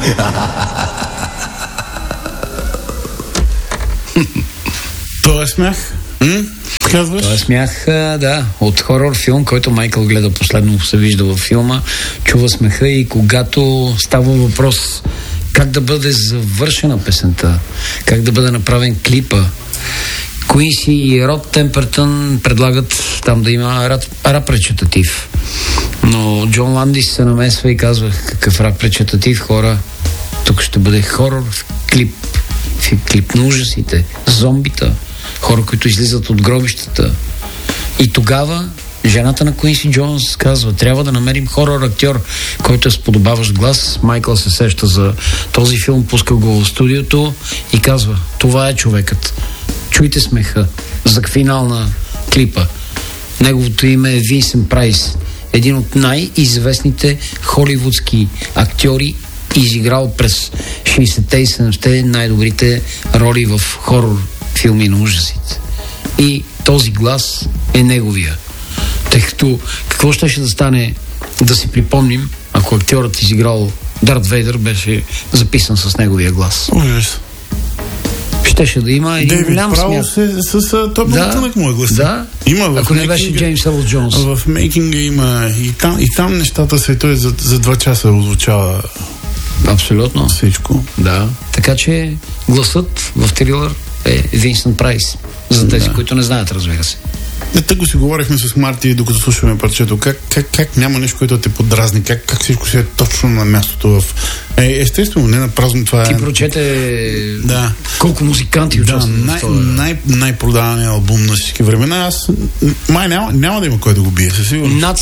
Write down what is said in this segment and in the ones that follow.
Това е смях? Казваш? Това е смях, да, от хорор филм, който Майкъл гледа последно, се вижда във филма, чува смеха и когато става въпрос как да бъде завършена песента, как да бъде направен клипа, Куинси и Род Темпертън предлагат там да има рап речитатив. Но Джон Ландис се намесва и казва: какъв рап речитатив, хора? Тук ще бъде хорор, клип на ужасите, зомбита, хора, които излизат от гробищата. И тогава жената на Куинси Джонс казва: трябва да намерим хорор актьор, който е с подобаващ глас. Майкъл се сеща за този филм, пуска го в студиото и казва: това е човекът. Чуйте смеха. За финал на клипа. Неговото име е Винсент Прайс. Един от най-известните холивудски актьори, изиграл през 60-те и 70-те най-добрите роли в хорор филми на ужасите. И този глас е неговия. Тъй като какво щеше да стане, да си припомним, ако актьорът изиграл Дарт Вейдър беше записан с неговия глас. Ужас. Щеше да има един голям смях. С той тънък му е гласа. Да, ако не беше Джеймс Ерл Джонс. В мейкинга има и там нещата се, той за 2 часа озвучава абсолютно всичко. Да, така че гласът в Трилър е Винсент Прайс. За тези, които не знаят, разбира се. Тък го си говорихме с Марти, докато слушаме парчето. Как няма нещо, което те подразни? Как всичко си е точно на мястото в... Естествено, не на празно това е... Ти прочете колко музиканти участват в това. Най-продаваният албум на всички времена. Аз няма да има кой да го бие, със сигурност. Над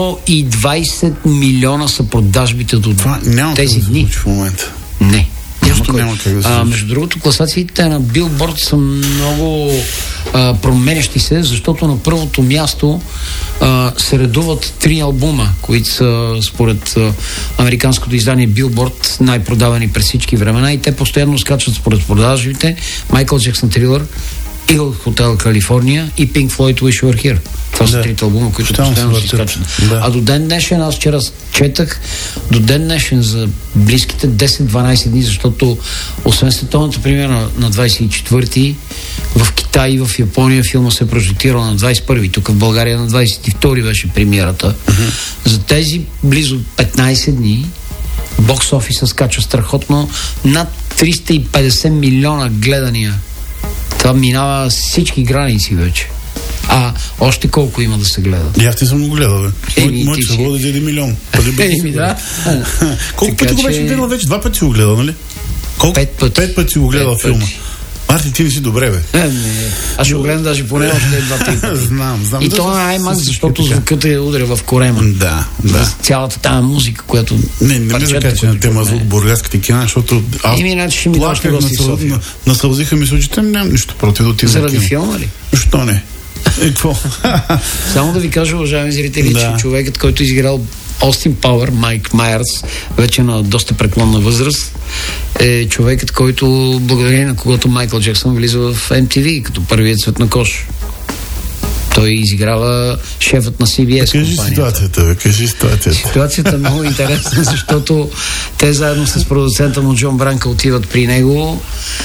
120 милиона са продажбите до тези дни. В момента. Не. Няма как да се между другото, класациите на Билборд са много променящи се, защото на първото място се редуват 3 албума, които са според американското издание Билборд най-продавани през всички времена и те постоянно скачат според продажбите. Майкъл Джексън Трилър, Eagle Hotel Калифорния и Pink Floyd Wish You Were Here. Това са 3 албума, които постоянно се скачат. А до ден днешен, аз вчера четах, до ден днешен за близките 10-12 дни, защото освен световната премиера на 24-ти, в Китай и в Япония филма се прожектирал на 21-ти, тук в България на 22-ти беше премиерата. За тези близо 15 дни бокс офиса скача страхотно, над 350 милиона гледания. Това минава всички граници вече. А още колко има да се гледа? Аз ти съм го гледал, бе. Моето се води за 1 милион. Да. Колко пъти го беше гледал вече? 2 пъти го гледал, нали? 5 пъти. 5 пъти го гледал филма. Марти, ти не си добре, бе. Аз ще го гледам даже поне още 2-3 пъти. Знам. И то на IMAX, защото звукът е ударя в корема. Да. Цялата тази музика, която... Не ме да кажа, че на тема звук бургаските кина, защото аз плаках насълзиха ми с очите, нямам нищо против да отида. Заради филма ли? Защо не? Какво? Само да ви кажа, уважаеми зрители, че човекът, който изиграл Остин Пауър, Майк Майерс, вече на доста преклонна възраст, е човекът, който благодарение на когото Майкъл Джексън влиза в MTV като първият цветнокож. Той изиграва шефът на CBS компанията. Кажи ситуацията. Ситуацията е много интересна, защото те заедно с продуцента му Джон Бранка отиват при него.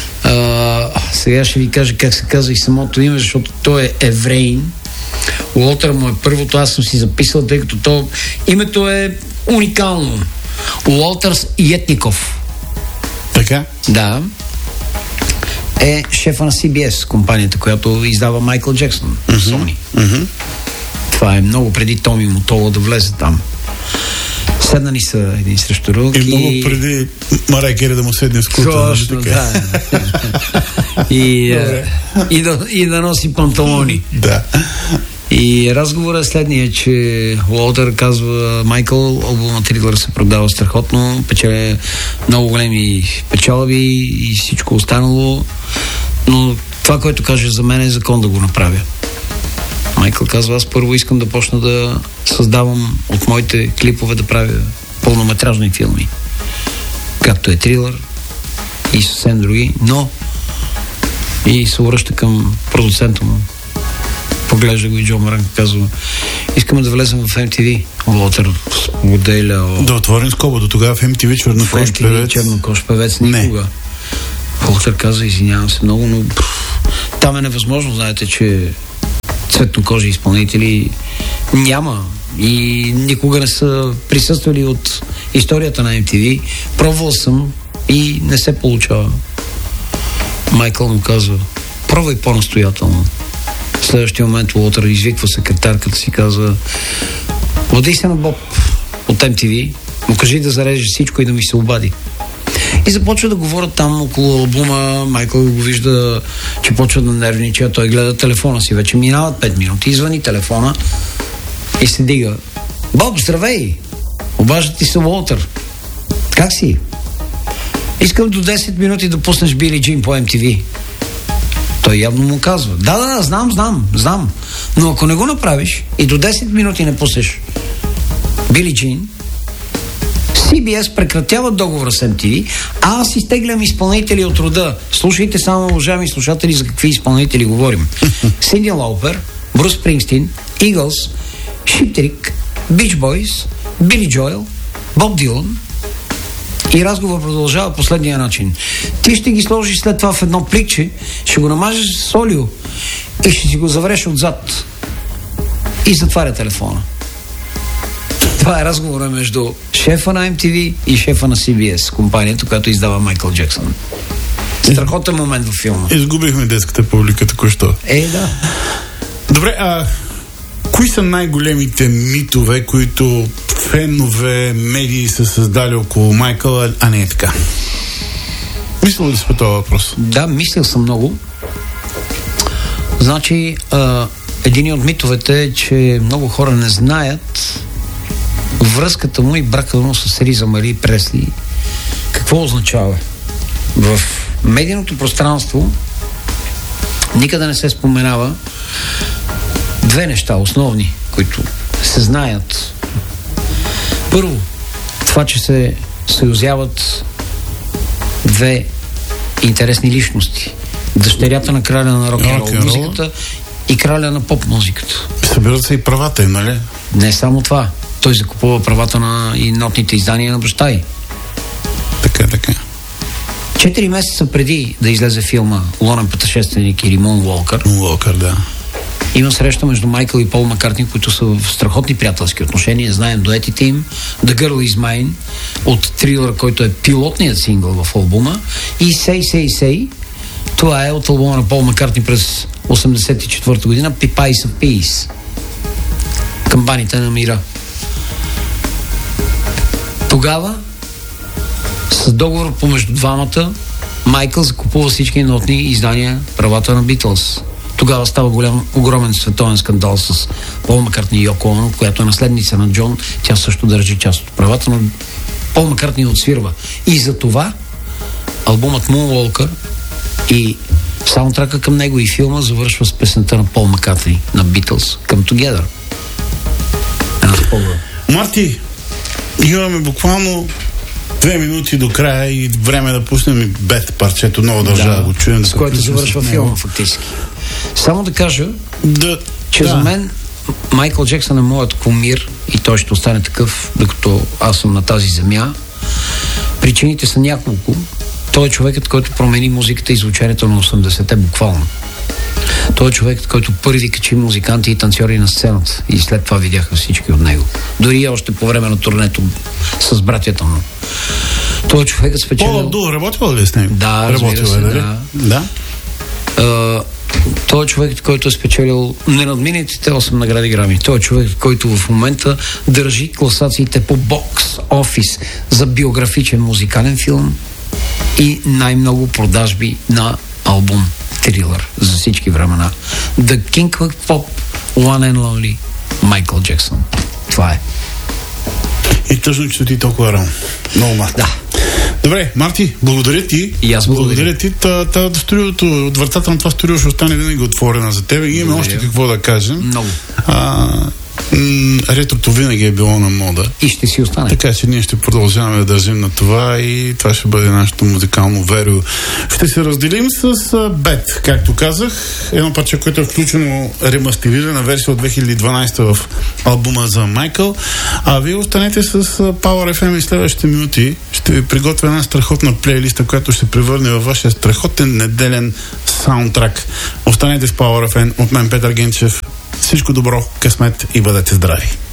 Сега ще ви кажа как се казва и самото име, защото той е евреин. Уолтер му е първото, аз съм си записал, тъй като името е уникално. Уолтер Йетников. Така? Да. Е шефа на CBS, компанията, която издава Майкъл Джексън, Сони. Това е много преди Томи Мотола да влезе там. Седнали са един срещу друг. И много преди Марай Кери да му седне в скута. Точно, да. И да носи панталони. Да. И разговорът е следния, че Уолтер казва: Майкъл, албума Трилър се продава страхотно, печеля много големи печалби и всичко останало, но това, което каже за мен, е закон да го направя. Майкъл казва: аз първо искам да почна да създавам от моите клипове да правя пълнометражни филми, както е Трилър и съвсем други, но и се връща към продуцента му. Поглежда го и Джо Маранка, казва: искаме да влезем в MTV. Уолтер моделя. Да отворим скоба, до тогава в MTV чернокож певец. Чернокож певец никога. Уолтер каза: извинявам се много, но там е невъзможно. Знаете, че цветнокожи изпълнители няма и никога не са присъствали от историята на MTV. Пробвал съм и не се получава. Майкъл му казва: пробвай по-настоятелно. В следващия момент Уолтер извиква секретарката си, казва: води се на Боб от MTV, му кажи да зареже всичко и да ми се обади. И започва да говорят там около албума. Майкъл го вижда, че почва да нервнича. Той гледа телефона си. Вече минават 5 минути. Извъни телефона и се дига: Боб, здравей! Обажда ти се Уолтер. Как си? Искам до 10 минути да пуснеш Били Джин по MTV. Той явно му казва: да, знам. Но ако не го направиш и до 10 минути не пуснеш Били Джин, CBS прекратява договора с MTV, а аз изтеглям изпълнители от рода. Слушайте само, уважаеми слушатели, за какви изпълнители говорим. Синди Лоупер, Брус Спрингстин, Игълс, Шип Трик, Бич Бойс, Били Джоел, Боб Дилан. И разговор продължава последния начин: ти ще ги сложиш след това в едно пликче, ще го намажеш с олио и ще си го завреш отзад. И затваря телефона. Това е разговора между шефа на MTV и шефа на CBS, компанията, която издава Майкъл Джексън. Страхотен момент във филма. Изгубихме детската публика току-що. Да. Добре, кои са най-големите митове, които фенове, медии са създали около Майкъл, а не е така? Мислил ли си по този въпрос? Да, мислил съм много. Значи, един от митовете е, че много хора не знаят връзката му и брака му с Риза Мари Пресли. Какво означава? В медийното пространство никъде не се споменава две неща основни, които се знаят. Първо, това, че се съюзяват две интересни личности. Дъщерята на краля на рок-н-рол музиката и краля на поп-музиката. Събират се и правата им, нали? Не само това. Той закупува правата на и нотните издания на баща й. Така. 4 месеца преди да излезе филма Лунен пътешественик или Мун Уолкър, да, има среща между Майкъл и Пол Маккартни, които са в страхотни приятелски отношения. Знаем дуетите им. The Girl Is Mine от Thriller, който е пилотният сингъл в албума, и Say. Това е от албума на Пол Маккартни през 1984 година, Pies of Peace. Камбаните на мира. Тогава с договор помежду двамата Майкъл закупува всички нотни издания, правата на Битлз. Тогава става огромен световен скандал с Пол Маккартни и Йоко Оно, която е наследница на Джон. Тя също държи част от правата, но Пол Маккартни отсвирва. И за това албумът Moonwalker и саундтрака към него и филма завършва с песента на Пол Маккартни на Битлз Come Together. Марти, имаме буквално 2 минути до края и време да пуснем и Бет парчето. Много държа да го чуем. С което завършва филма, фактически. Само да кажа, че за мен Майкъл Джексън е моят кумир и той ще остане такъв, докато аз съм на тази земя. Причините са няколко. Той е човекът, който промени музиката и звучанието на 80-те буквално. Той е човекът, който първи качи музиканти и танцори на сцената и след това видяха всички от него. Дори още по време на турнето с братята му. Той е човекът спечелил... Пол Абдул работил ли с него? Да, разбира се, да. Той е човекът, който е спечелил ненадминатите 8 награди Грами. Той е човекът, който в момента държи класациите по бокс офис за биографичен музикален филм и най-много продажби на албум Thriller за всички времена. The King of Pop, One and Only, Майкъл Джексън. Това е. И тъжно, че ти толкова рано. Много мат. Да. Добре, Марти, благодаря ти. И аз благодаря ти. Студиото, от вратата на това студио ще остане винаги отворена за теб. И имаме още какво да кажем. Много. Ретрото винаги е било на мода. И ще си остане. Така че ние ще продължаваме да държим на това и това ще бъде нашето музикално веро. Ще се разделим с Бет, както казах. Едно парче, което е включено ремастерирана версия от 2012 в албума за Майкъл. А вие останете с Power FM и следващите минути ще ви приготвя една страхотна плейлиста, която ще се превърне във вашия страхотен неделен саундтрак. Останете с Power FM. От мен Петър Генчев. Всичко добро, късмет и бъдете здрави!